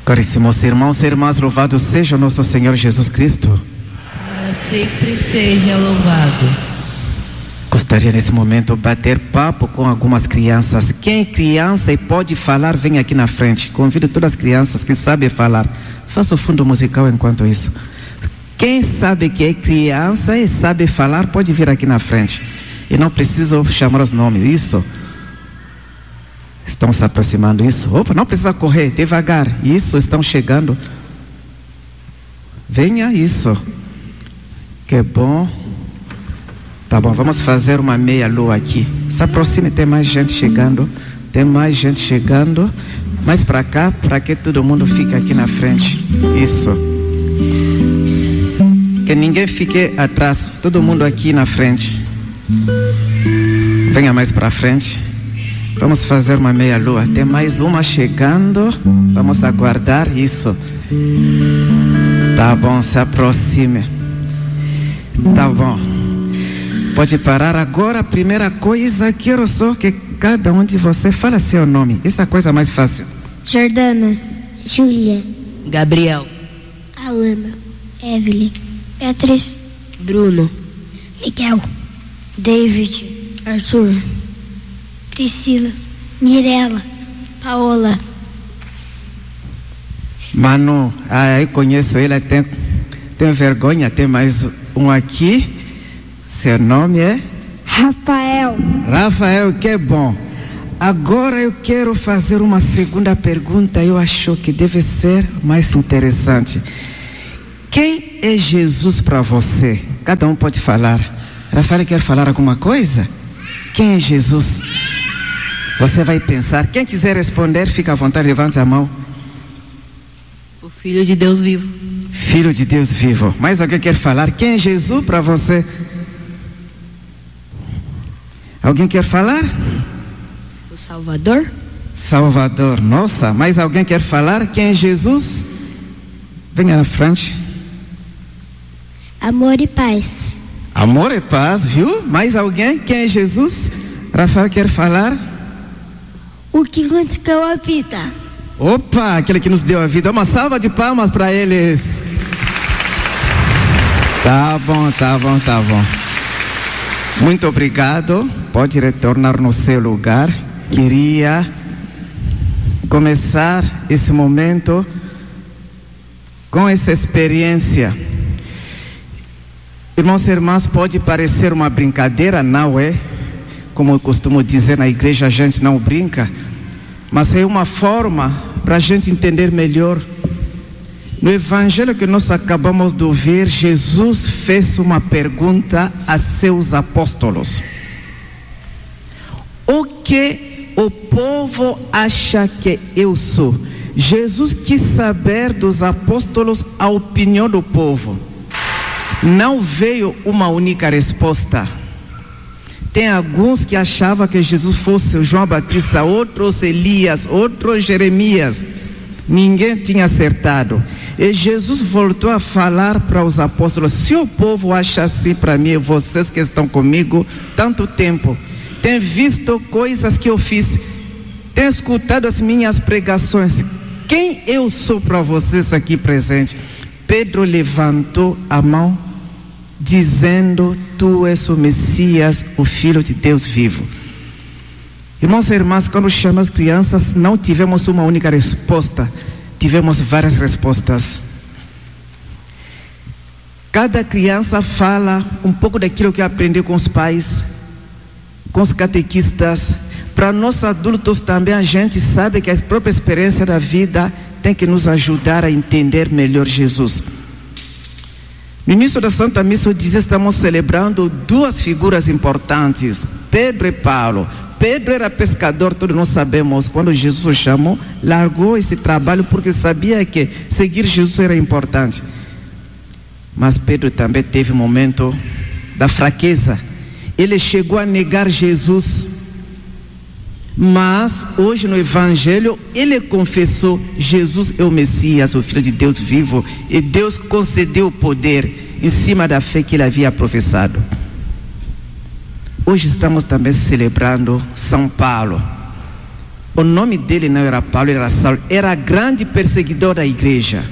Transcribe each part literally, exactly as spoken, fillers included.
Caríssimos irmãos e irmãs, louvado seja o nosso Senhor Jesus Cristo. Para sempre seja louvado. Gostaria nesse momento bater papo com algumas crianças. Quem é criança e pode falar, vem aqui na frente. Convido todas as crianças que sabem falar. Faça o fundo musical enquanto isso. Quem sabe que é criança e sabe falar, pode vir aqui na frente. E não preciso chamar os nomes. Isso. Estão se aproximando, isso. Opa, não precisa correr, devagar. Isso, estão chegando. Venha, isso. Que bom. Tá bom, vamos fazer uma meia lua aqui. Se aproxime, tem mais gente chegando. Tem mais gente chegando. Mais para cá, para que todo mundo fique aqui na frente. Isso. Que ninguém fique atrás. Todo mundo aqui na frente. Venha mais para frente. Vamos fazer uma meia lua. Tem mais uma chegando. Vamos aguardar isso. Tá bom, se aproxime. Tá bom. Pode parar agora. A primeira coisa, quero só que cada um de vocês fale seu nome. Essa é a coisa mais fácil. Jordana, Júlia, Gabriel, Alana, Evelyn, Beatriz, Bruno, Miguel, David, Arthur, Priscila, Mirela, Paola. Manu, ah, eu conheço ele, tem, tem vergonha, tem mais um aqui. Seu nome é? Rafael. Rafael, que bom. Agora eu quero fazer uma segunda pergunta, eu acho que deve ser mais interessante. Quem é Jesus para você? Cada um pode falar. Rafael quer falar alguma coisa? Quem é Jesus? Você vai pensar. Quem quiser responder, fica à vontade, levante a mão. o Filho de Deus vivo. Filho de Deus vivo. Mais alguém quer falar? Quem é Jesus para você? Alguém quer falar? o Salvador, Salvador. Nossa, mais alguém quer falar? Quem é Jesus? Venha na frente. Amor e paz. Amor e paz, viu? Mais alguém? Quem é Jesus? Rafael quer falar? O que conquistou a vida. Opa, aquele que nos deu a vida. Uma salva de palmas para eles. Tá bom, tá bom, tá bom. Muito obrigado. Pode retornar no seu lugar. Queria começar esse momento com essa experiência. Irmãos e irmãs, pode parecer uma brincadeira, não é? Como eu costumo dizer na igreja, a gente não brinca, mas é uma forma para a gente entender melhor. No evangelho que nós acabamos de ouvir, Jesus fez uma pergunta a seus apóstolos: o que o povo acha que eu sou? Jesus quis saber dos apóstolos a opinião do povo. Não veio uma única resposta. Tem alguns que achavam que Jesus fosse o João Batista, outros Elias, outros Jeremias. Ninguém tinha acertado. E Jesus voltou a falar para os apóstolos: se o povo acha assim para mim, vocês que estão comigo tanto tempo, tem visto coisas que eu fiz, tem escutado as minhas pregações, quem eu sou para vocês aqui presentes? Pedro levantou a mão dizendo: tu és o Messias, o Filho de Deus vivo. Irmãos e irmãs, quando chamamos crianças, não tivemos uma única resposta, tivemos várias respostas. Cada criança fala um pouco daquilo que aprendeu com os pais, com os catequistas. Para nós adultos também, a gente sabe que a própria experiência da vida tem que nos ajudar a entender melhor Jesus. No início da Santa Missa, diz, estamos celebrando duas figuras importantes, Pedro e Paulo. Pedro era pescador, todos nós sabemos. Quando Jesus o chamou, largou esse trabalho porque sabia que seguir Jesus era importante. Mas Pedro também teve um momento da fraqueza. Ele chegou a negar Jesus. Mas hoje no Evangelho ele confessou: Jesus é o Messias, o Filho de Deus vivo, e Deus concedeu o poder em cima da fé que ele havia professado. Hoje estamos também celebrando São Paulo. O nome dele não era Paulo, era Saulo. Era grande perseguidor da igreja.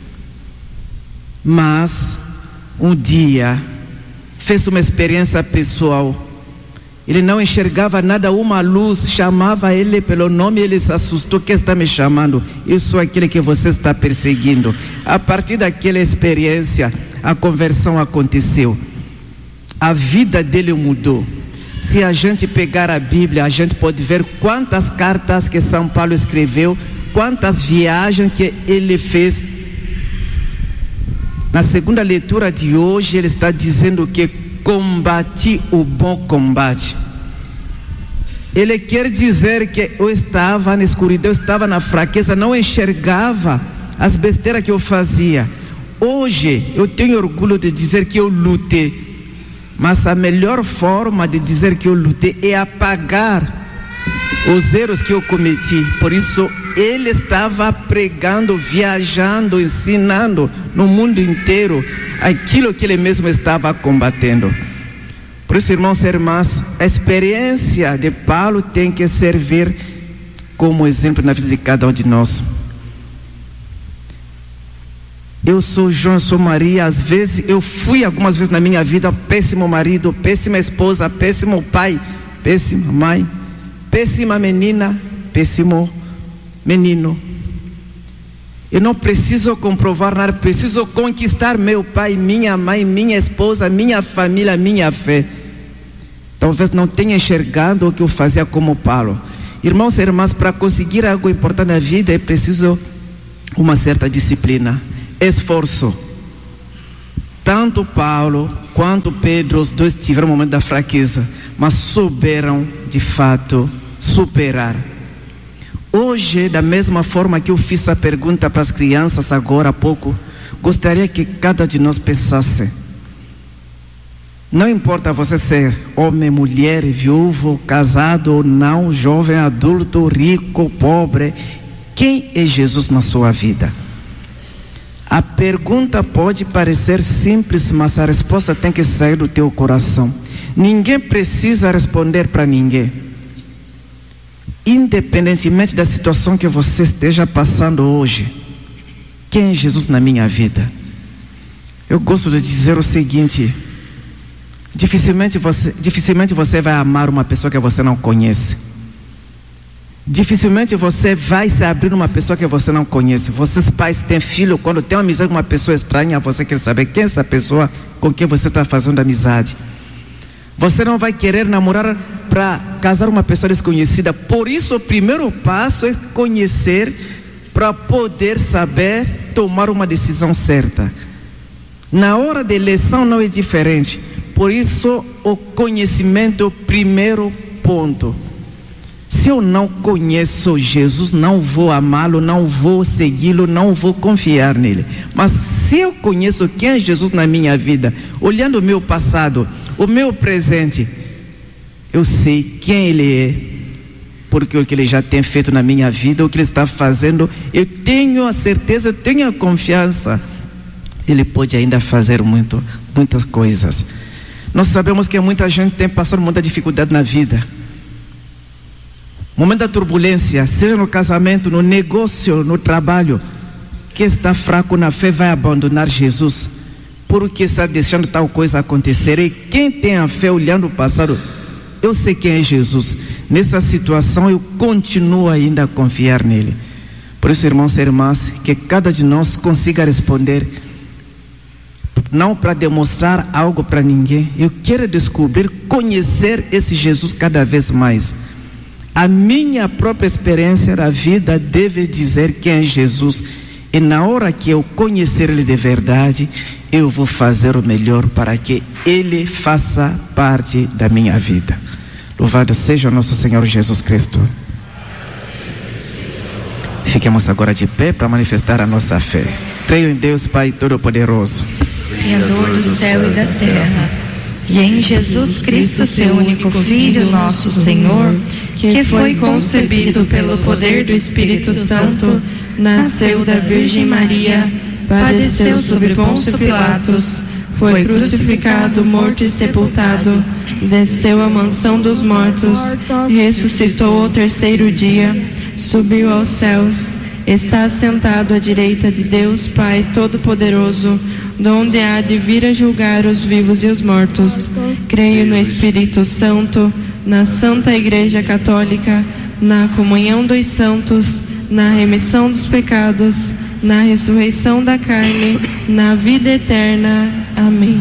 Mas um dia fez uma experiência pessoal. Ele não enxergava nada, uma luz chamava ele pelo nome, ele se assustou. Quem está me chamando? Eu sou aquele que você está perseguindo. A partir daquela experiência, a conversão aconteceu. A vida dele mudou. Se a gente pegar a Bíblia, a gente pode ver quantas cartas que São Paulo escreveu, quantas viagens que ele fez. Na segunda leitura de hoje, ele está dizendo que combati o bom combate. Ele quer dizer que eu estava na escuridão, eu estava na fraqueza, não enxergava as besteiras que eu fazia. Hoje eu tenho orgulho de dizer que eu lutei, mas a melhor forma de dizer que eu lutei é apagar os erros que eu cometi. Por isso ele estava pregando, viajando, ensinando no mundo inteiro aquilo que ele mesmo estava combatendo. Por isso, irmãos e irmãs, a experiência de Paulo tem que servir como exemplo na vida de cada um de nós. Eu sou João, eu sou Maria. Às vezes, eu fui algumas vezes na minha vida péssimo marido, péssima esposa, péssimo pai, péssima mãe, péssima menina, péssimo menino. Eu não preciso comprovar nada, preciso conquistar meu pai, minha mãe, minha esposa, minha família, minha fé. Talvez não tenha enxergado o que eu fazia como Paulo. Irmãos e irmãs, para conseguir algo importante na vida é preciso uma certa disciplina, esforço. Tanto Paulo quanto Pedro, os dois tiveram um momento da fraqueza, mas souberam de fato superar. Hoje, da mesma forma que eu fiz a pergunta para as crianças agora há pouco, gostaria que cada de nós pensasse. Não importa você ser homem, mulher, viúvo, casado ou não, jovem, adulto, rico, pobre, quem é Jesus na sua vida? A pergunta pode parecer simples, mas a resposta tem que sair do teu coração. Ninguém precisa responder para ninguém. Independentemente da situação que você esteja passando hoje, quem é Jesus na minha vida? Eu gosto de dizer o seguinte: dificilmente você, dificilmente você vai amar uma pessoa que você não conhece. Dificilmente você vai se abrir numa pessoa que você não conhece. Vocês pais têm filho, quando tem uma amizade com uma pessoa estranha, você quer saber quem é essa pessoa com quem você está fazendo amizade. Você não vai querer namorar para casar uma pessoa desconhecida. Por isso o primeiro passo é conhecer, para poder saber tomar uma decisão certa. Na hora da eleição não é diferente. Por isso o conhecimento é o primeiro ponto. Se eu não conheço Jesus, não vou amá-lo, não vou segui-lo, não vou confiar nele. Mas se eu conheço quem é Jesus na minha vida, olhando o meu passado, o meu presente, eu sei quem ele é, porque o que ele já tem feito na minha vida, o que ele está fazendo, eu tenho a certeza, eu tenho a confiança, ele pode ainda fazer muito, muitas coisas. Nós sabemos que muita gente tem passado muita dificuldade na vida. Momento da turbulência, seja no casamento, no negócio, no trabalho. Quem está fraco na fé vai abandonar Jesus, porque está deixando tal coisa acontecer. E quem tem a fé olhando o passado, eu sei quem é Jesus. Nessa situação eu continuo ainda a confiar nele. Por isso, irmãos e irmãs, que cada de nós consiga responder, não para demonstrar algo para ninguém. Eu quero descobrir, conhecer esse Jesus cada vez mais. A minha própria experiência da vida deve dizer quem é Jesus. E na hora que eu conhecer ele de verdade, eu vou fazer o melhor para que ele faça parte da minha vida. Louvado seja o nosso Senhor Jesus Cristo. Fiquemos agora de pé para manifestar a nossa fé. Creio em Deus Pai Todo-Poderoso, Criador do céu e da terra, e em Jesus Cristo, seu único Filho, nosso Senhor, que foi concebido pelo poder do Espírito Santo, nasceu da Virgem Maria, padeceu sob Pôncio Pilatos, foi crucificado, morto e sepultado, desceu à mansão dos mortos, ressuscitou ao terceiro dia, subiu aos céus, está assentado à direita de Deus Pai Todo-Poderoso, donde há de vir a julgar os vivos e os mortos. Creio no Espírito Santo, na Santa Igreja Católica, na comunhão dos santos, na remissão dos pecados, na ressurreição da carne, na vida eterna. Amém.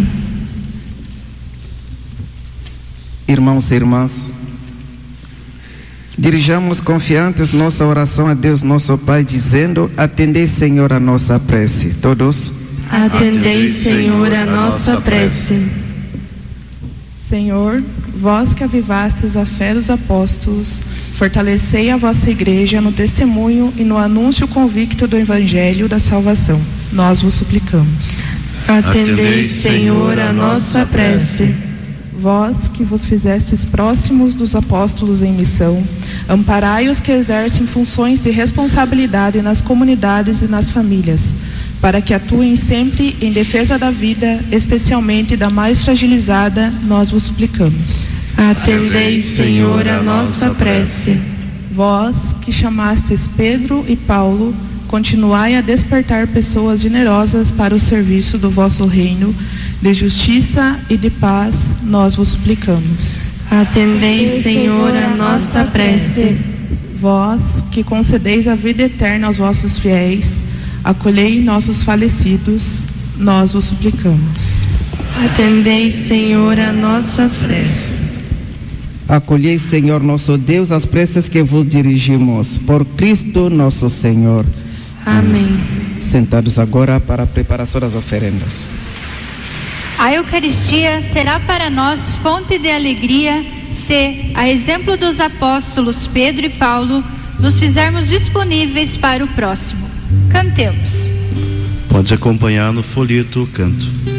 Irmãos e irmãs, dirijamos confiantes nossa oração a Deus nosso Pai, dizendo: atendei, Senhor, a nossa prece. Todos. Atendei, Senhor, a nossa prece. Senhor, vós que avivastes a fé dos apóstolos, fortalecei a vossa igreja no testemunho e no anúncio convicto do Evangelho da salvação. Nós vos suplicamos. Atendei, Senhor, a nossa prece. Vós que vos fizestes próximos dos apóstolos em missão, amparai os que exercem funções de responsabilidade nas comunidades e nas famílias, para que atuem sempre em defesa da vida, especialmente da mais fragilizada. Nós vos suplicamos. Atendei, Senhor, a nossa prece. Vós que chamastes Pedro e Paulo, continuai a despertar pessoas generosas para o serviço do vosso reino, de justiça e de paz. Nós vos suplicamos. Atendei, Senhor, a nossa prece. Vós que concedeis a vida eterna aos vossos fiéis, acolhei nossos falecidos. Nós vos suplicamos. Atendei, Senhor, a nossa prece. Acolhei, Senhor nosso Deus, as preces que vos dirigimos, por Cristo nosso Senhor. Amém. Sentados agora para a preparação das oferendas. A Eucaristia será para nós fonte de alegria se, a exemplo dos apóstolos Pedro e Paulo, nos fizermos disponíveis para o próximo. Cantemos. Pode acompanhar no folheto o canto.